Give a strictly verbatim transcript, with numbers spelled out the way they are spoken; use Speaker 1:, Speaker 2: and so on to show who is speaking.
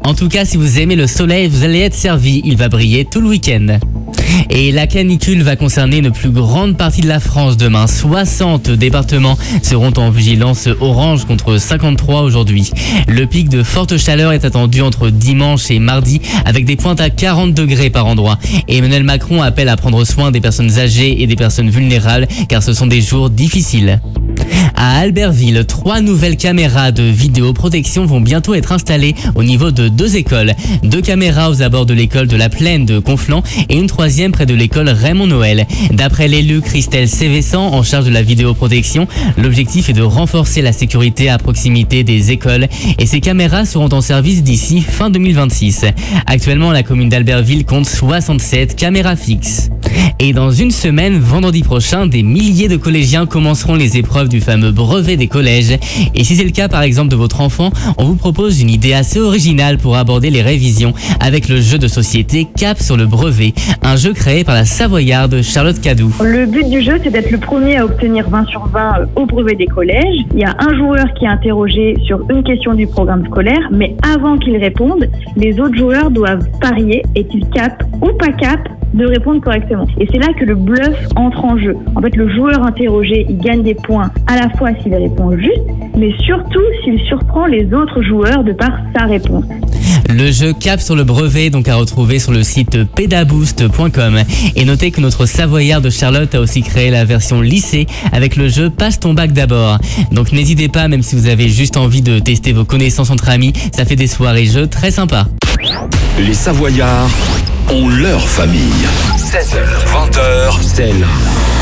Speaker 1: En tout cas, si vous aimez le soleil, vous allez être servi. Il va briller tout le week-end. Et la canicule va concerner une plus grande partie de la France demain. soixante départements seront en vigilance orange contre cinquante-trois aujourd'hui. Le pic de forte chaleur est attendu entre dimanche et mardi avec des pointes à quarante degrés par endroit. Et Emmanuel Macron appelle à prendre soin des personnes âgées et des personnes vulnérables car ce sont des jours difficiles. À Albertville, trois nouvelles caméras de vidéoprotection vont bientôt être installées au niveau de deux écoles. Deux caméras aux abords de l'école de la Plaine de Conflans et une troisième près de l'école Raymond Noël. D'après l'élu Christelle Sévessan en charge de la vidéoprotection, l'objectif est de renforcer la sécurité à proximité des écoles et ces caméras seront en service d'ici fin deux mille vingt-six. Actuellement, la commune d'Albertville compte soixante-sept caméras fixes. Et dans une semaine, vendredi prochain, des milliers de collégiens commenceront les épreuves du fameux brevet des collèges. Et si c'est le cas par exemple de votre enfant, on vous propose une idée assez originale pour aborder les révisions avec le jeu de société Cap sur le brevet, un jeu créé par la Savoyarde Charlotte Cadou.
Speaker 2: Le but du jeu, c'est d'être le premier à obtenir vingt sur vingt au brevet des collèges. Il y a un joueur qui est interrogé sur une question du programme scolaire, mais avant qu'il réponde, les autres joueurs doivent parier est-il cap ou pas cap de répondre correctement. Et c'est là que le bluff entre en jeu. En fait, le joueur interrogé, il gagne des points à la fois s'il répond juste, mais surtout s'il surprend les autres joueurs de par sa réponse.
Speaker 1: Le jeu Cap sur le brevet, donc à retrouver sur le site pedaboost point com. Et notez que notre Savoyard de Charlotte a aussi créé la version lycée avec le jeu Passe ton bac d'abord. Donc n'hésitez pas, même si vous avez juste envie de tester vos connaissances entre amis, ça fait des soirées jeux très sympas.
Speaker 3: Les Savoyards ont leur famille. seize heures, vingt heures, c'est là.